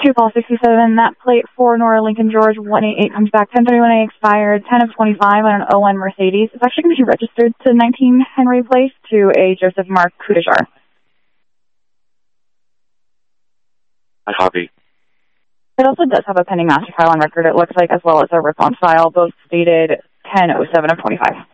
2 call 67, that plate for Nora Lincoln George 188 comes back 1031A expired 10 of 25 on an O1 Mercedes. It's actually going to be registered to 19 Henry Place to a Joseph Mark Kudajar. I copy. It also does have a pending master file on record, it looks like, as well as a response file, both stated 1007 of 25.